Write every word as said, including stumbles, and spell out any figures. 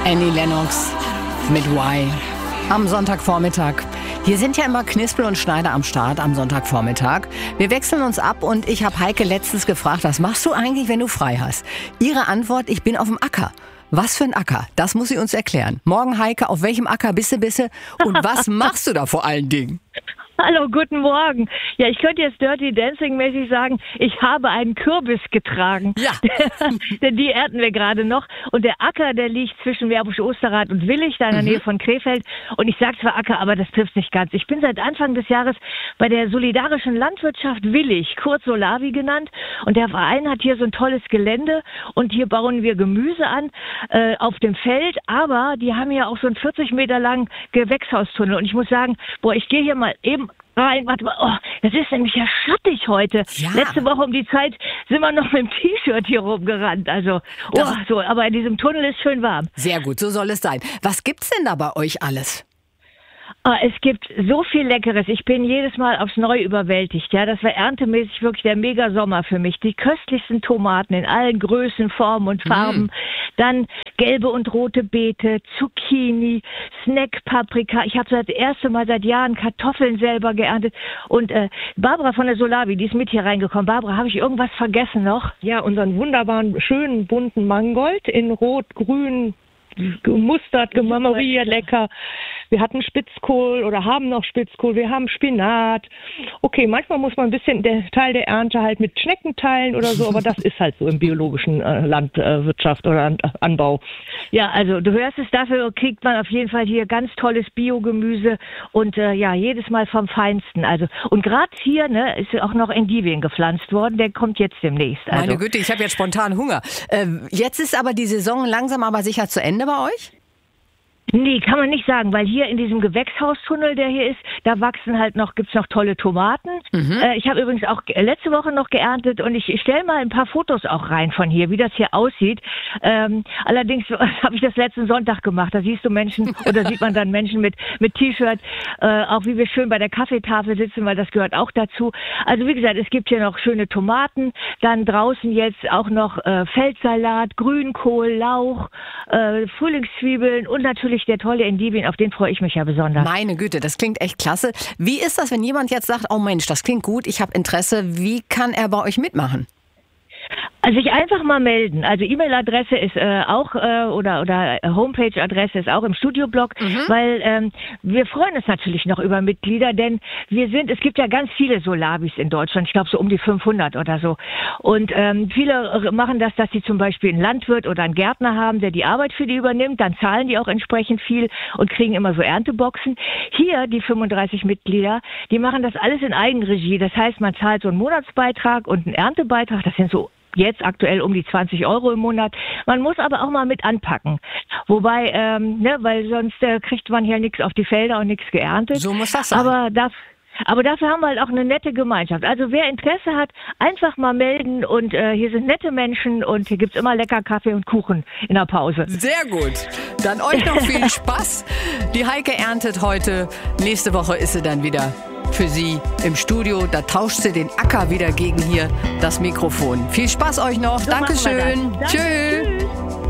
Annie Lennox mit Why am Sonntagvormittag. Hier sind ja immer Knispel und Schneider am Start am Sonntagvormittag. Wir wechseln uns ab und ich habe Heike letztens gefragt, was machst du eigentlich, wenn du frei hast? Ihre Antwort, ich bin auf dem Acker. Was für ein Acker? Das muss sie uns erklären. Morgen, Heike, auf welchem Acker bist du, bisse? Und was machst du da vor allen Dingen? Hallo, guten Morgen. Ja, ich könnte jetzt Dirty Dancing-mäßig sagen, ich habe einen Kürbis getragen. Ja. Denn die ernten wir gerade noch. Und der Acker, der liegt zwischen Werbusch-Osterrad und Willich, da in der mhm. Nähe von Krefeld. Und ich sage zwar Acker, aber das trifft nicht ganz. Ich bin seit Anfang des Jahres bei der Solidarischen Landwirtschaft Willich, kurz Solavi genannt. Und der Verein hat hier so ein tolles Gelände. Und hier bauen wir Gemüse an äh, auf dem Feld. Aber die haben hier auch so einen vierzig Meter langen Gewächshaustunnel. Und ich muss sagen, boah, ich gehe hier mal eben rein, warte mal, oh, das ist nämlich ja schattig heute. Ja. Letzte Woche um die Zeit sind wir noch mit dem T-Shirt hier rumgerannt. Also, oh, so, aber in diesem Tunnel ist schön warm. Sehr gut, so soll es sein. Was gibt's denn da bei euch alles? Ah, es gibt so viel Leckeres. Ich bin jedes Mal aufs Neue überwältigt. Ja, das war erntemäßig wirklich der Mega-Sommer für mich. Die köstlichsten Tomaten in allen Größen, Formen und Farben. Mm. Dann gelbe und rote Beete, Zucchini, Snack-Paprika. Ich habe das erste Mal seit Jahren Kartoffeln selber geerntet. Und äh, Barbara von der Solavi, die ist mit hier reingekommen. Barbara, habe ich irgendwas vergessen noch? Ja, unseren wunderbaren, schönen, bunten Mangold in Rot, Grün, gemustert, gemarmoriert, lecker. Wir hatten Spitzkohl oder haben noch Spitzkohl, wir haben Spinat. Okay, manchmal muss man ein bisschen den Teil der Ernte halt mit Schnecken teilen oder so, aber das ist halt so im biologischen äh, Landwirtschaft oder An- Anbau. Ja, also du hörst es, dafür kriegt man auf jeden Fall hier ganz tolles Biogemüse und äh, ja, jedes Mal vom Feinsten. Also und gerade hier ne, ist auch noch Endivien gepflanzt worden, der kommt jetzt demnächst. Also. Meine Güte, ich habe jetzt spontan Hunger. Äh, jetzt ist aber die Saison langsam aber sicher zu Ende bei euch? Nee, kann man nicht sagen, weil hier in diesem Gewächshaustunnel, der hier ist, da wachsen halt noch, gibt's noch tolle Tomaten. Mhm. Äh, ich habe übrigens auch letzte Woche noch geerntet und ich, ich stelle mal ein paar Fotos auch rein von hier, wie das hier aussieht. Ähm, allerdings habe ich das letzten Sonntag gemacht. Da siehst du Menschen oder sieht man dann Menschen mit mit T-Shirt, äh, auch wie wir schön bei der Kaffeetafel sitzen, weil das gehört auch dazu. Also wie gesagt, es gibt hier noch schöne Tomaten, dann draußen jetzt auch noch äh, Feldsalat, Grünkohl, Lauch, äh, Frühlingszwiebeln und natürlich der tolle Endivien, auf den freue ich mich ja besonders. Meine Güte, das klingt echt klasse. Wie ist das, wenn jemand jetzt sagt, oh Mensch, das klingt gut, ich habe Interesse, wie kann er bei euch mitmachen? Also sich einfach mal melden. Also E-Mail-Adresse ist äh, auch äh, oder oder Homepage-Adresse ist auch im Studioblog, mhm. weil ähm, wir freuen uns natürlich noch über Mitglieder, denn wir sind, es gibt ja ganz viele Solavis in Deutschland, ich glaube so um die fünfhundert oder so. Und ähm, viele machen das, dass sie zum Beispiel einen Landwirt oder einen Gärtner haben, der die Arbeit für die übernimmt, dann zahlen die auch entsprechend viel und kriegen immer so Ernteboxen. Hier, die fünfunddreißig Mitglieder, die machen das alles in Eigenregie. Das heißt, man zahlt so einen Monatsbeitrag und einen Erntebeitrag, das sind so jetzt aktuell um die zwanzig Euro im Monat. Man muss aber auch mal mit anpacken. Wobei, ähm, ne, weil sonst äh, kriegt man hier nichts auf die Felder und nichts geerntet. So muss das sein. Aber das Aber dafür haben wir halt auch eine nette Gemeinschaft. Also wer Interesse hat, einfach mal melden und äh, hier sind nette Menschen und hier gibt's immer lecker Kaffee und Kuchen in der Pause. Sehr gut. Dann euch noch viel Spaß. Die Heike erntet heute. Nächste Woche ist sie dann wieder für Sie im Studio. Da tauscht sie den Acker wieder gegen hier das Mikrofon. Viel Spaß euch noch. So Dankeschön. Danke. Tschüss.